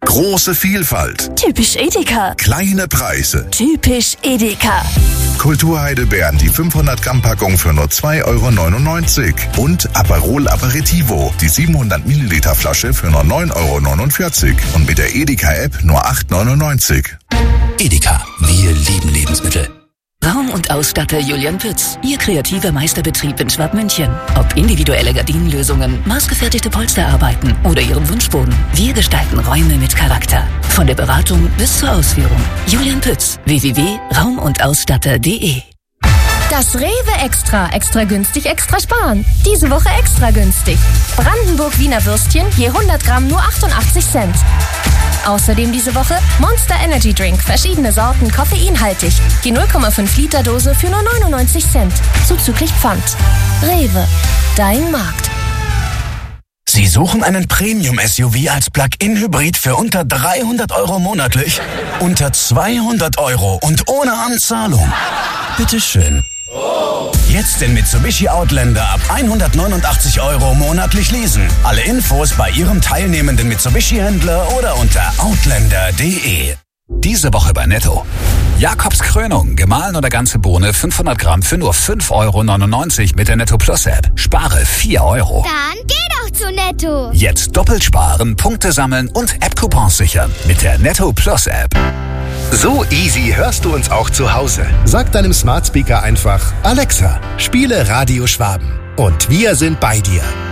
Große Vielfalt. Typisch Edeka. Kleine Preise. Typisch Edeka. Kulturheidelbeeren, die 500 Gramm Packung für nur 2,99 € und Aperol Aperitivo, die 700 Milliliter Flasche für nur 9,49 € und mit der Edeka-App nur 8,99 €. Edeka, wir lieben Lebensmittel. Raum- und Ausstatter Julian Pütz. Ihr kreativer Meisterbetrieb in Schwabmünchen. Ob individuelle Gardinenlösungen, maßgefertigte Polsterarbeiten oder Ihren Wunschboden. Wir gestalten Räume mit Charakter. Von der Beratung bis zur Ausführung. Julian Pütz. www.raumundausstatter.de. Das Rewe Extra. Extra günstig, extra sparen. Diese Woche extra günstig. Brandenburg-Wiener Würstchen je 100 Gramm nur 88 Cent. Außerdem diese Woche Monster Energy Drink. Verschiedene Sorten, koffeinhaltig. Die 0,5 Liter Dose für nur 99 Cent. Zuzüglich Pfand. Rewe. Dein Markt. Sie suchen einen Premium-SUV als Plug-in-Hybrid für unter 300 € monatlich? Unter 200 € und ohne Anzahlung? Bitteschön. Jetzt den Mitsubishi Outlander ab 189 € monatlich leasen. Alle Infos bei Ihrem teilnehmenden Mitsubishi-Händler oder unter outlander.de. Diese Woche bei Netto. Jakobs Krönung, gemahlen oder ganze Bohne, 500 Gramm für nur 5,99 € mit der Netto Plus App. Spare 4 €. Dann geh doch zu Netto. Jetzt doppelt sparen, Punkte sammeln und App-Coupons sichern mit der Netto Plus App. So easy hörst du uns auch zu Hause. Sag deinem Smart Speaker einfach: Alexa, spiele Radio Schwaben. Und wir sind bei dir.